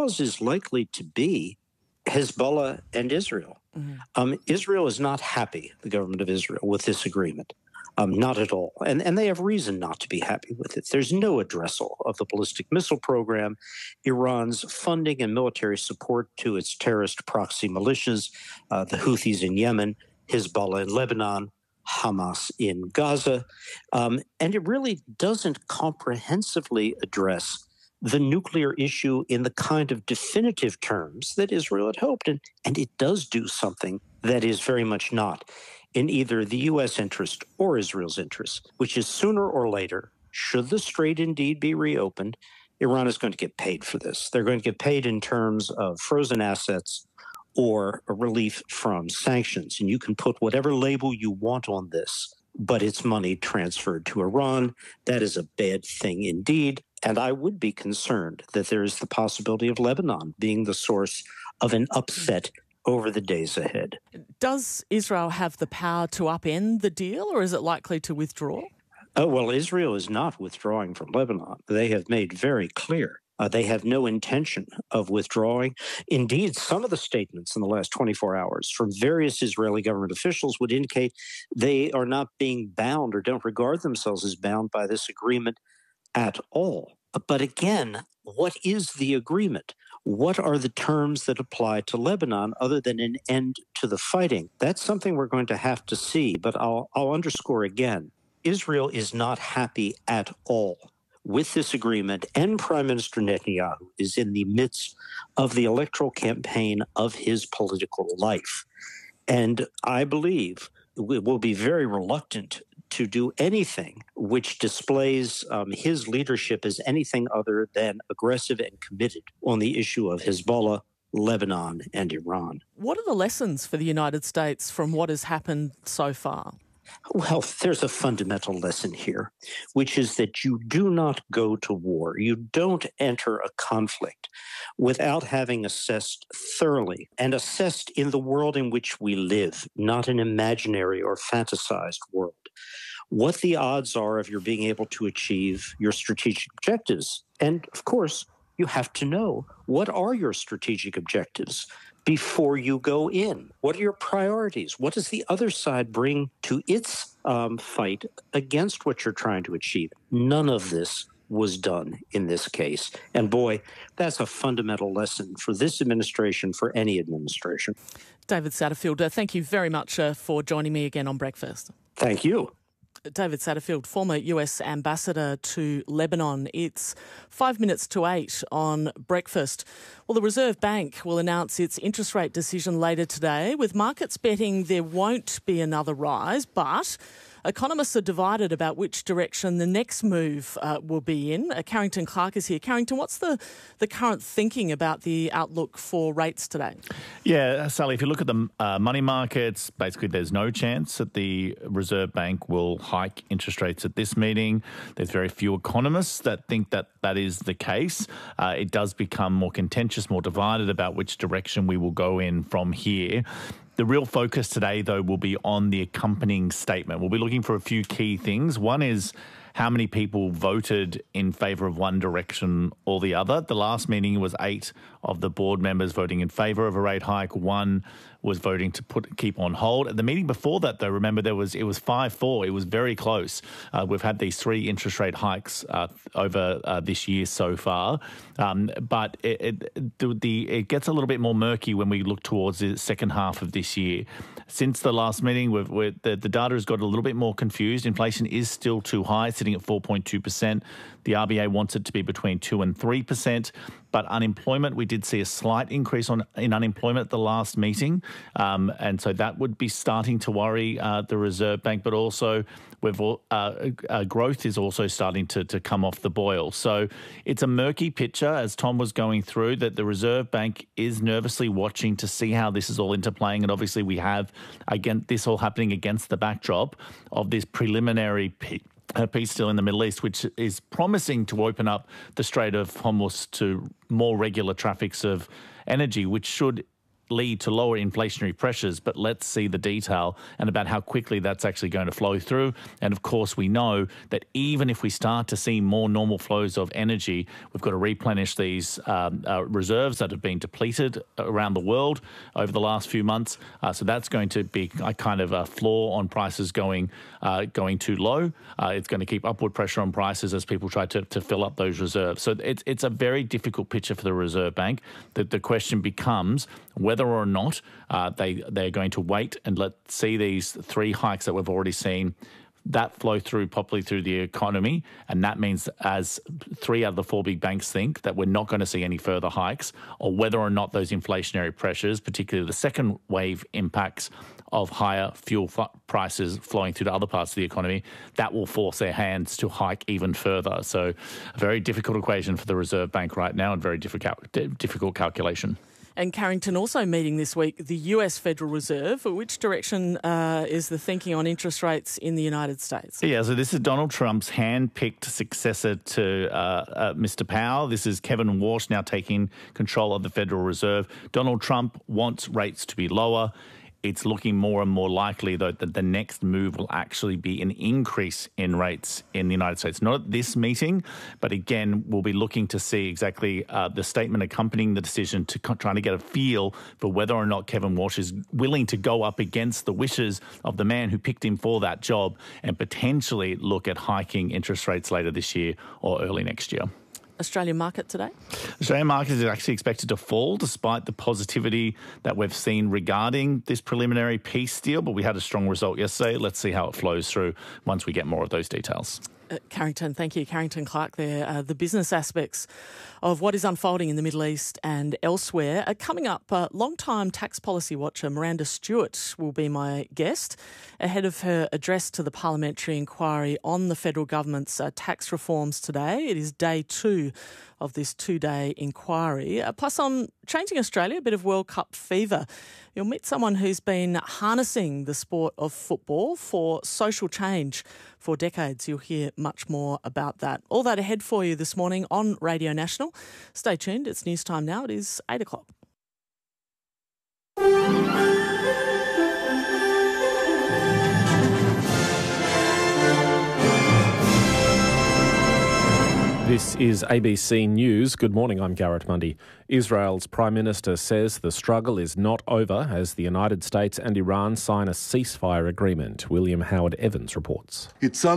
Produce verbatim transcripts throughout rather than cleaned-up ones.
cause is likely to be Hezbollah and Israel. Mm-hmm. Um, Israel is not happy, the government of Israel, with this agreement. Um, not at all. And, and they have reason not to be happy with it. There's no addressal of the ballistic missile program, Iran's funding and military support to its terrorist proxy militias, uh, the Houthis in Yemen, Hezbollah in Lebanon, Hamas in Gaza. Um, and it really doesn't comprehensively address the nuclear issue in the kind of definitive terms that Israel had hoped. And, and it does do something that is very much not in either the U S interest or Israel's interest, which is sooner or later, should the strait indeed be reopened, Iran is going to get paid for this. They're going to get paid in terms of frozen assets or a relief from sanctions. And you can put whatever label you want on this, but it's money transferred to Iran. That is a bad thing indeed. And I would be concerned that there is the possibility of Lebanon being the source of an upset over the days ahead. Does Israel have the power to upend the deal, or is it likely to withdraw? Oh, well, Israel is not withdrawing from Lebanon. They have made very clear uh, they have no intention of withdrawing. Indeed, some of the statements in the last twenty-four hours from various Israeli government officials would indicate they are not being bound or don't regard themselves as bound by this agreement at all. But again, what is the agreement? What are the terms that apply to Lebanon other than an end to the fighting? That's something we're going to have to see, but I'll, I'll underscore again. Israel is not happy at all with this agreement, and Prime Minister Netanyahu is in the midst of the electoral campaign of his political life. And I believe we will be very reluctant to do anything which displays um, his leadership as anything other than aggressive and committed on the issue of Hezbollah, Lebanon, and Iran. What are the lessons for the United States from what has happened so far? Well, there's a fundamental lesson here, which is that you do not go to war. You don't enter a conflict without having assessed thoroughly and assessed in the world in which we live, not an imaginary or fantasized world, what the odds are of your being able to achieve your strategic objectives. And of course, you have to know what are your strategic objectives before you go in. What are your priorities? What does the other side bring to its um, fight against what you're trying to achieve? None of this was done in this case. And boy, that's a fundamental lesson for this administration, for any administration. David Satterfield, uh, thank you very much uh, for joining me again on Breakfast. Thank you. David Satterfield, former U S ambassador to Lebanon. It's five minutes to eight on Breakfast. Well, the Reserve Bank will announce its interest rate decision later today, with markets betting there won't be another rise, but economists are divided about which direction the next move uh, will be in. Uh, Carrington Clark is here. Carrington, what's the, the current thinking about the outlook for rates today? Yeah, Sally, if you look at the uh, money markets, basically there's no chance that the Reserve Bank will hike interest rates at this meeting. There's very few economists that think that that is the case. Uh, it does become more contentious, more divided about which direction we will go in from here. The real focus today, though, will be on the accompanying statement. We'll be looking for a few key things. One is how many people voted in favour of one direction or the other. The last meeting was eight of the board members voting in favour of a rate hike. One was voting to put keep on hold. At the meeting before that, though, remember there was it was five four. It was very close. Uh, we've had these three interest rate hikes uh, over uh, this year so far, um, but it, it, the, the, it gets a little bit more murky when we look towards the second half of this year. Since the last meeting, we've, we've, the, the data has got a little bit more confused. Inflation is still too high, sitting at four point two percent. The R B A wants it to be between two and three percent. But unemployment, we did see a slight increase on in unemployment at the last meeting. Um, and so that would be starting to worry uh, the Reserve Bank. But also, we've uh, uh, growth is also starting to, to come off the boil. So it's a murky picture, as Tom was going through, that the Reserve Bank is nervously watching to see how this is all interplaying. And obviously, we have, again, this all happening against the backdrop of this preliminary p- A peace deal in the Middle East, which is promising to open up the Strait of Hormuz to more regular traffics of energy, which should lead to lower inflationary pressures, but let's see the detail and about how quickly that's actually going to flow through. And of course, we know that even if we start to see more normal flows of energy, we've got to replenish these um, uh, reserves that have been depleted around the world over the last few months. Uh, so that's going to be a kind of a floor on prices going uh, going too low. Uh, it's going to keep upward pressure on prices as people try to, to fill up those reserves. So it's it's a very difficult picture for the Reserve Bank. The, the question becomes whether or not uh, they they're going to wait and let see these three hikes that we've already seen, that flow through properly through the economy. And that means, as three out of the four big banks think, that we're not going to see any further hikes, or whether or not those inflationary pressures, particularly the second wave impacts of higher fuel f- prices flowing through to other parts of the economy, that will force their hands to hike even further. So a very difficult equation for the Reserve Bank right now, and very difficult, difficult calculation. And Carrington also meeting this week, the U S Federal Reserve. Which direction uh, is the thinking on interest rates in the United States? Yeah, so this is Donald Trump's hand-picked successor to uh, uh, Mister Powell. This is Kevin Warsh now taking control of the Federal Reserve. Donald Trump wants rates to be lower. It's looking more and more likely, though, that the next move will actually be an increase in rates in the United States. Not at this meeting, but again, we'll be looking to see exactly uh, the statement accompanying the decision to co- trying to get a feel for whether or not Kevin Warsh is willing to go up against the wishes of the man who picked him for that job and potentially look at hiking interest rates later this year or early next year. Australian market today? Australian market is actually expected to fall despite the positivity that we've seen regarding this preliminary peace deal, but we had a strong result yesterday. Let's see how it flows through once we get more of those details. Uh, Carrington, thank you. Carrington Clark there. Uh, the business aspects of what is unfolding in the Middle East and elsewhere. Uh, coming up, uh, long-time tax policy watcher Miranda Stewart will be my guest ahead of her address to the parliamentary inquiry on the federal government's uh, tax reforms today. It is day two of this two-day inquiry. Uh, plus, on Changing Australia, a bit of World Cup fever. You'll meet someone who's been harnessing the sport of football for social change for decades. You'll hear much more about that. All that ahead for you this morning on Radio National. Stay tuned. It's news time now. It is eight o'clock. This is A B C News. Good morning, I'm Garrett Mundy. Israel's Prime Minister says the struggle is not over as the United States and Iran sign a ceasefire agreement. William Howard Evans reports.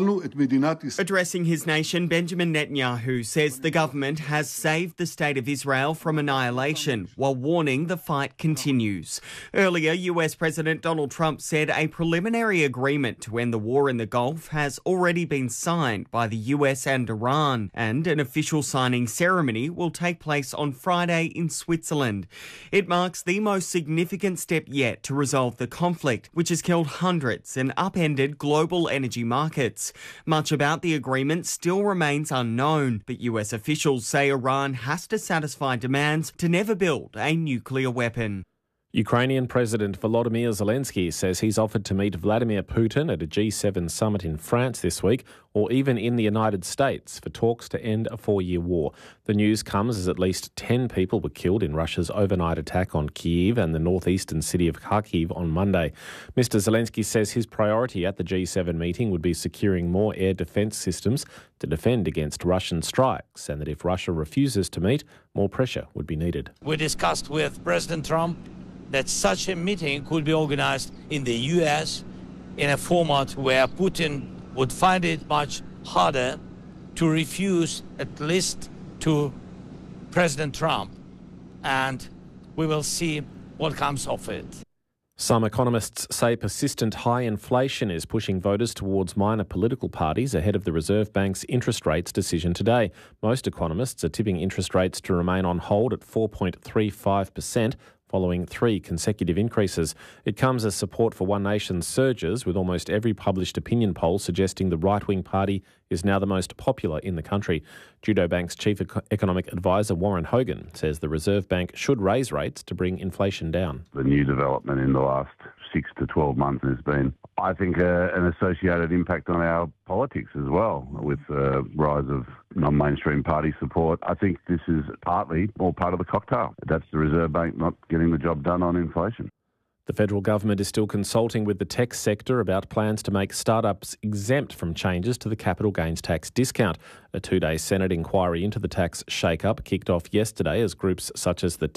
Addressing his nation, Benjamin Netanyahu says the government has saved the state of Israel from annihilation while warning the fight continues. Earlier, U S President Donald Trump said a preliminary agreement to end the war in the Gulf has already been signed by the U S and Iran, and an official signing ceremony will take place on Friday in Switzerland. It marks the most significant step yet to resolve the conflict, which has killed hundreds and upended global energy markets. Much about the agreement still remains unknown, but U S officials say Iran has to satisfy demands to never build a nuclear weapon. Ukrainian President Volodymyr Zelensky says he's offered to meet Vladimir Putin at a G seven summit in France this week, or even in the United States, for talks to end a four-year war. The news comes as at least ten people were killed in Russia's overnight attack on Kyiv and the northeastern city of Kharkiv on Monday. Mister Zelensky says his priority at the G seven meeting would be securing more air defence systems to defend against Russian strikes, and that if Russia refuses to meet, more pressure would be needed. We discussed with President Trump that such a meeting could be organized in the U S in a format where Putin would find it much harder to refuse, at least to President Trump. And we will see what comes of it. Some economists say persistent high inflation is pushing voters towards minor political parties ahead of the Reserve Bank's interest rates decision today. Most economists are tipping interest rates to remain on hold at four point three five percent. Following three consecutive increases. It comes as support for One Nation surges, with almost every published opinion poll suggesting the right-wing party is now the most popular in the country. Judo Bank's chief economic advisor Warren Hogan says the Reserve Bank should raise rates to bring inflation down. The new development in the last six to twelve months has been, I think, uh, an associated impact on our politics as well, with the uh, rise of non-mainstream party support. I think this is partly all part of the cocktail. That's the Reserve Bank not getting the job done on inflation. The federal government is still consulting with the tech sector about plans to make startups exempt from changes to the capital gains tax discount. A two-day Senate inquiry into the tax shake-up kicked off yesterday as groups such as the